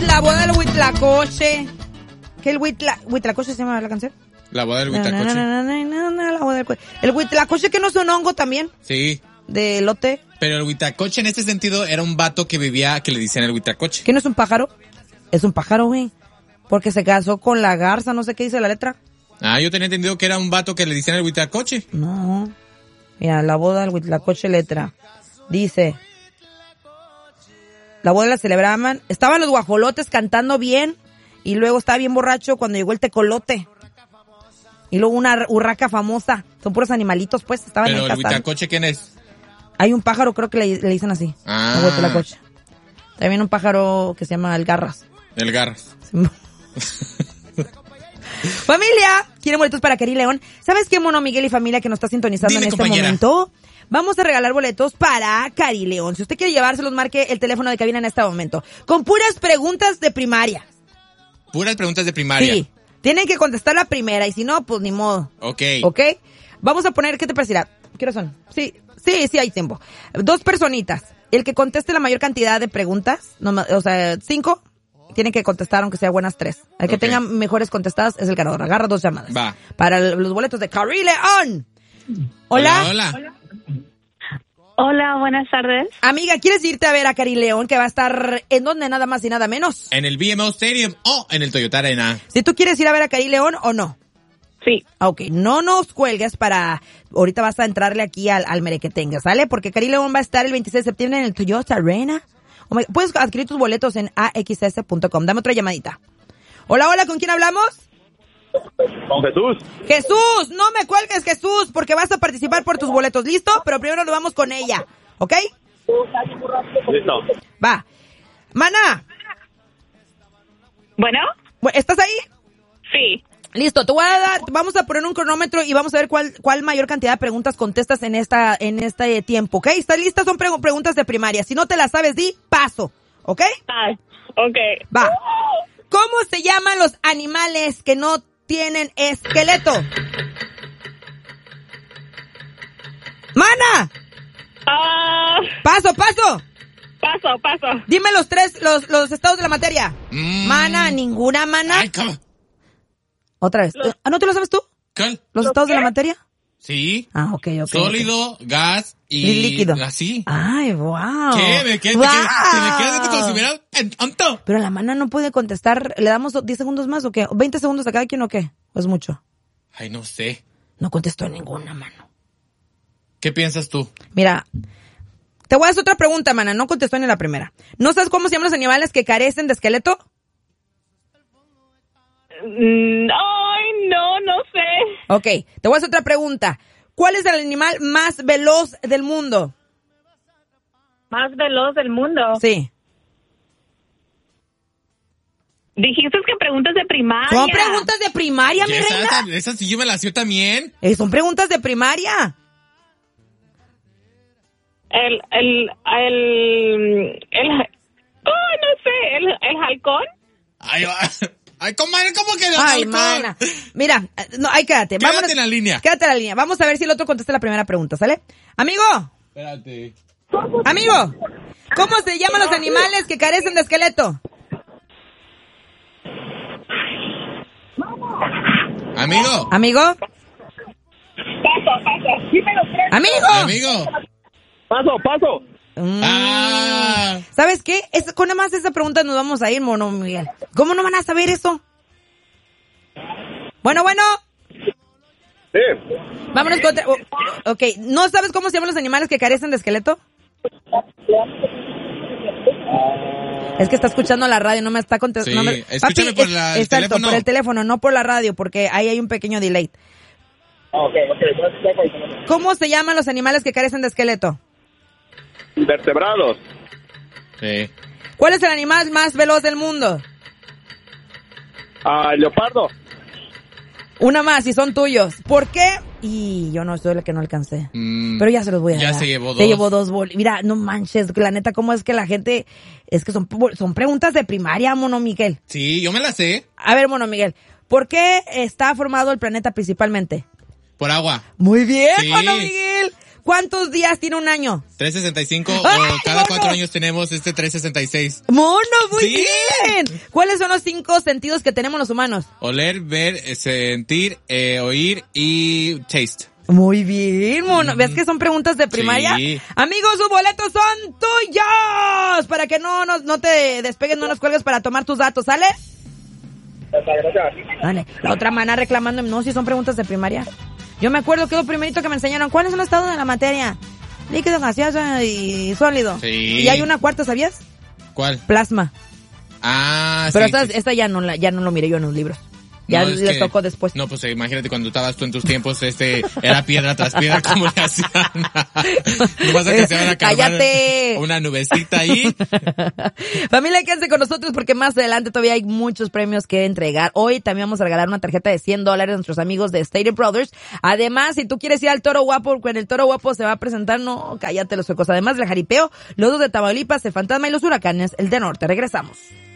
La boda del Huitlacoche. ¿Qué el Huitlacoche se llama la canción? La boda del Huitlacoche. La boda del el Huitlacoche, que no es un hongo también. Sí. De elote. Pero el Huitlacoche en este sentido era un vato que vivía, que le decían el Huitlacoche. ¿Qué no es un pájaro? Es un pájaro, güey. Porque se casó con la garza, no sé qué dice la letra. Ah, yo tenía entendido que era un vato que le decían el Huitlacoche. No. Mira, la boda del Huitlacoche letra. Dice... La boda la celebraban. Estaban los guajolotes cantando bien. Y luego estaba bien borracho cuando llegó el tecolote. Y luego una urraca famosa. Son puros animalitos, pues. Estaban Pero en el Huitlacoche, ¿quién es? Hay un pájaro, creo que le dicen así. Ah. El Huitlacoche. También un pájaro que se llama el Garras. El Garras. Familia, ¿quieren boletos para Cari León? ¿Sabes qué, Mono Miguel y familia que nos está sintonizando en este momento? Vamos a regalar boletos para Cari León. Si usted quiere llevárselos, marque el teléfono de cabina en este momento. Con puras preguntas de primaria. Puras preguntas de primaria. Sí. Tienen que contestar la primera y si no, pues ni modo. Ok. ¿Ok? Vamos a poner, ¿qué te parecerá? ¿Qué hora son? Sí, hay tiempo. 2 personitas. El que conteste la mayor cantidad de preguntas, 5, tienen que contestar aunque sea buenas 3. El que tenga mejores contestadas es el ganador. Agarra 2 llamadas. Va. Para los boletos de Cari León. Hola. Hola, buenas tardes. Amiga, ¿quieres irte a ver a Cari León, que va a estar en donde nada más y nada menos? En el BMO Stadium o en el Toyota Arena. Si tú quieres ir a ver a Cari León o no. Sí. Ok, no nos cuelgues para... Ahorita vas a entrarle aquí al merequetengue, ¿sale? Porque Cari León va a estar el 26 de septiembre en el Toyota Arena. Puedes adquirir tus boletos en axs.com. Dame otra llamadita. Hola, ¿con quién hablamos? Con Jesús. Jesús, no me cuelgues, Jesús, porque vas a participar por tus boletos, ¿listo? Pero primero lo vamos con ella, ¿ok? Listo. Va. Mana. ¿Bueno? ¿Estás ahí? Sí. Listo, te voy a dar, vamos a poner un cronómetro y vamos a ver cuál mayor cantidad de preguntas contestas en este tiempo, ¿ok? ¿Estás lista? Son preguntas de primaria. Si no te las sabes, di paso, ¿ok? Ah, ok. Va. ¿Cómo se llaman los animales que no tienen esqueleto? ¡Mana! Paso. Dime los estados de la materia. Mana, ninguna, mana. Ay, ¿cómo? Otra vez. ¿No te lo sabes tú? ¿Cuál? ¿Los estados de la materia? Sí. Ah, ok. Sólido, gas y líquido. Así. Ay, wow. ¿Qué? ¿Me quedas como si hubiera tonto? Pero la mana no puede contestar. ¿Le damos 10 segundos más o qué? ¿20 segundos a cada quien o qué? ¿O es mucho? Ay, no sé. No contestó ninguna, mano. ¿Qué piensas tú? Mira, te voy a hacer otra pregunta, mana. No contestó ni la primera. ¿No sabes cómo se llaman los animales que carecen de esqueleto? Ay, no sé. Ok, te voy a hacer otra pregunta. ¿Cuál es el animal más veloz del mundo? ¿Más veloz del mundo? Sí. Dijiste que preguntas de primaria. Son preguntas de primaria, mi reina. Esa sí yo me la hacía también. Son preguntas de primaria. no sé, el halcón. Ay, comadre, ¿cómo que no? Ay, mana. Mira, no, ahí quédate. Quédate en la línea. Quédate en la línea. Vamos a ver si el otro contesta la primera pregunta, ¿sale? Amigo. Espérate. Amigo. ¿Cómo se llaman los animales que carecen de esqueleto? Amigo. Amigo. Amigo. Paso. ¿Sabes qué? Con nada más esa pregunta nos vamos a ir, Mono Miguel. ¿Cómo no van a saber eso? Bueno. Sí. Vámonos con otra. Ok, ¿no sabes cómo se llaman los animales que carecen de esqueleto? Es que está escuchando la radio, no me está contestando. Sí, escúchame por el teléfono. Por el teléfono, no por la radio, porque ahí hay un pequeño delay. Ok. ¿Cómo se llaman los animales que carecen de esqueleto? Vertebrados. Sí. ¿Cuál es el animal más veloz del mundo? Leopardo. Una más, y son tuyos. ¿Por qué? Y yo no soy la que no alcancé. Pero ya se los voy a dar. Ya se llevó 2. Se llevó 2 bolis. Mira, no manches, la neta, ¿cómo es que la gente... Es que son preguntas de primaria, Mono Miguel. Sí, yo me la sé. A ver, Mono Miguel, ¿por qué está formado el planeta principalmente? Por agua. Muy bien, Sí. Mono Miguel. ¿Cuántos días tiene un año? 365 ¡Ay, o cada mono! 4 años tenemos 366. Mono, muy Sí. bien. ¿Cuáles son los 5 sentidos que tenemos los humanos? Oler, ver, sentir, oír y taste. Muy bien, mono. ¿Ves que son preguntas de primaria? Sí. Amigos, sus boletos son tuyos. Para que no te despegues, no nos cuelgues para tomar tus datos, ¿sale? Vale. La otra mana reclamando, no, si son preguntas de primaria. Yo me acuerdo que lo primerito que me enseñaron, ¿cuál es el estado de la materia? Líquido, gaseoso y sólido. Sí. Y hay una cuarta, ¿sabías? ¿Cuál? Plasma. Ah, Pero sí. esta ya no lo miré yo en los libros. Ya No, es les que- tocó después. No, pues imagínate cuando estabas tú en tus tiempos, era piedra tras piedra, como le hacían. No pasa que se van a acabar ¡Cállate! una nubecita ahí. Familia, quédense con nosotros porque más adelante todavía hay muchos premios que entregar. Hoy también vamos a regalar una tarjeta de $100 a nuestros amigos de Stater Brothers. Además, si tú quieres ir al Toro Guapo, porque en el Toro Guapo se va a presentar, no, cállate los suecos. Además del jaripeo, los dos de Tamaulipas, el fantasma y los huracanes, el de norte. Regresamos.